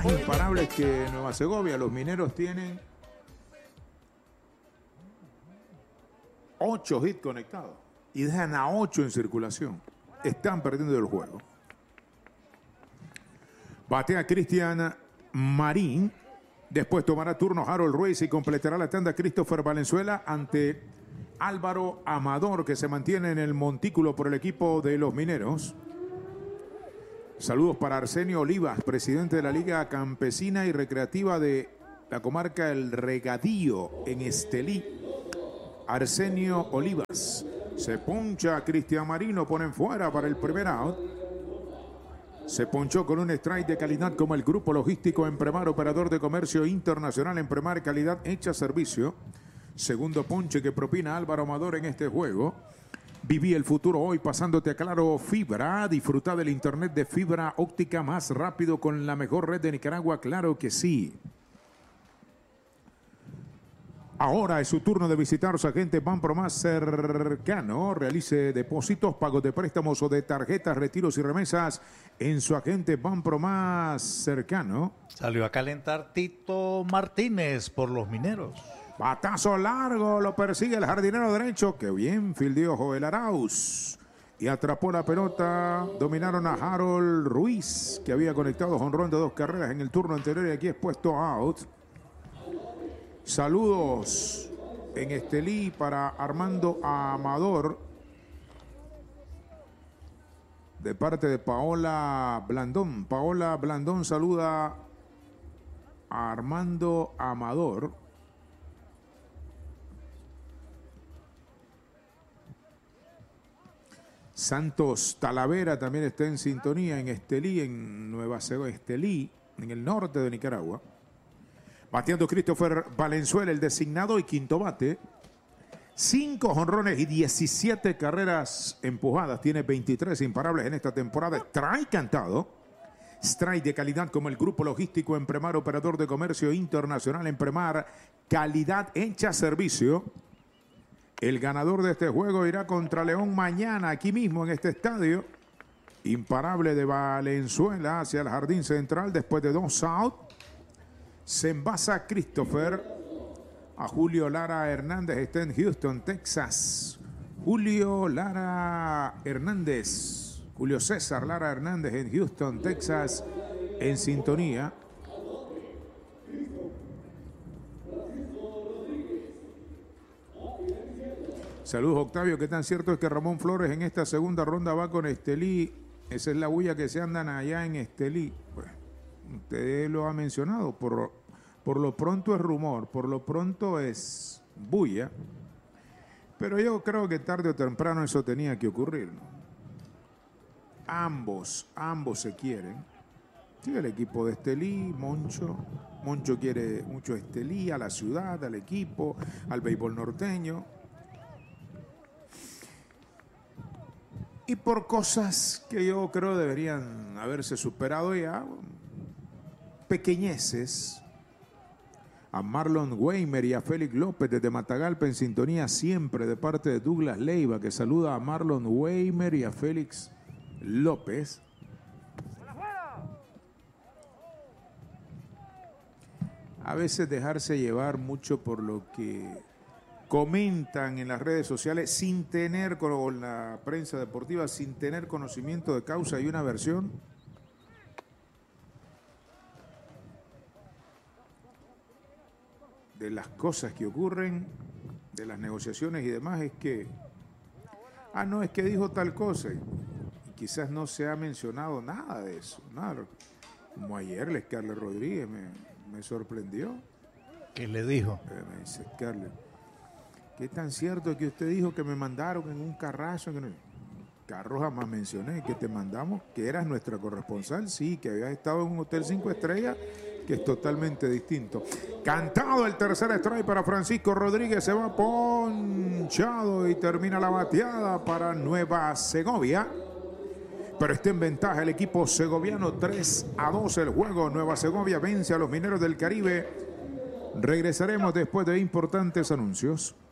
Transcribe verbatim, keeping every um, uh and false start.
imparables que Nueva Segovia. Los mineros tienen ocho hits conectados y dejan a ocho en circulación. Están perdiendo el juego. Batea Cristian Marín. Después tomará turno Harold Ruiz y completará la tanda Christopher Valenzuela ante Álvaro Amador, que se mantiene en el montículo por el equipo de los mineros. Saludos para Arsenio Olivas, presidente de la Liga Campesina y Recreativa de la comarca El Regadío en Estelí. Arsenio Olivas. Se poncha Cristian Marino, ponen fuera para el primer out. Se ponchó con un strike de calidad como el Grupo Logístico Empremar, operador de comercio internacional Empremar, calidad hecha servicio. Segundo ponche que propina Álvaro Amador en este juego. Viví el futuro hoy pasándote a Claro Fibra. Disfruta del internet de fibra óptica más rápido con la mejor red de Nicaragua, claro que sí. Ahora es su turno de visitar su agente Banpro más cercano. Realice depósitos, pagos de préstamos o de tarjetas, retiros y remesas en su agente Banpro más cercano. Salió a calentar Tito Martínez por los mineros. Batazo largo, lo persigue el jardinero derecho. Qué bien fildeó Joel Arauz. Y atrapó la pelota. Dominaron a Harold Ruiz, que había conectado jonrón de dos carreras en el turno anterior y aquí es puesto out. Saludos en Estelí para Armando Amador, de parte de Paola Blandón. Paola Blandón saluda a Armando Amador. Santos Talavera también está en sintonía en Estelí, en Nueva Segovia, Estelí, en el norte de Nicaragua. Bateando Christopher Valenzuela, el designado y quinto bate. Cinco jonrones y diecisiete carreras empujadas. Tiene veintitrés imparables en esta temporada. Strike cantado. Strike de calidad como el Grupo Logístico Empremar, operador de comercio internacional Empremar, calidad hecha servicio. El ganador de este juego irá contra León mañana, aquí mismo en este estadio. Imparable de Valenzuela hacia el jardín central después de dos outs. Se envasa Christopher. A Julio Lara Hernández, está en Houston, Texas. Julio Lara Hernández. Julio César Lara Hernández en Houston, Texas, en sintonía. Saludos, Octavio. ¿Qué tan cierto es que Ramón Flores en esta segunda ronda va con Estelí? Esa es la bulla que se andan allá en Estelí. Pues, usted lo ha mencionado. Por, por lo pronto es rumor, por lo pronto es bulla. Pero yo creo que tarde o temprano eso tenía que ocurrir, ¿no? Ambos, ambos se quieren. Sí, el equipo de Estelí, Moncho. Moncho quiere mucho a Estelí, a la ciudad, al equipo, al béisbol norteño. Y por cosas que yo creo deberían haberse superado ya, pequeñeces, a Marlon Weimer y a Félix López desde Matagalpa en sintonía siempre de parte de Douglas Leiva, que saluda a Marlon Weimer y a Félix López. A veces dejarse llevar mucho por lo que comentan en las redes sociales sin tener, con la prensa deportiva, sin tener conocimiento de causa y una versión. De las cosas que ocurren, de las negociaciones y demás, es que, ah, no, es que dijo tal cosa, y, y quizás no se ha mencionado nada de eso, nada. Como ayer, Les Carles Rodríguez me, me sorprendió. ¿Qué le dijo? Eh, me dice, Carles, ¿qué tan cierto es que usted dijo que me mandaron en un carrazo? Que no, carro jamás mencioné, que te mandamos, que eras nuestra corresponsal, sí, que habías estado en un hotel cinco estrellas, que es totalmente distinto. Cantado el tercer strike para Francisco Rodríguez, se va ponchado y termina la bateada para Nueva Segovia. Pero está en ventaja el equipo segoviano, tres a dos el juego. Nueva Segovia vence a los Mineros del Caribe. Regresaremos después de importantes anuncios.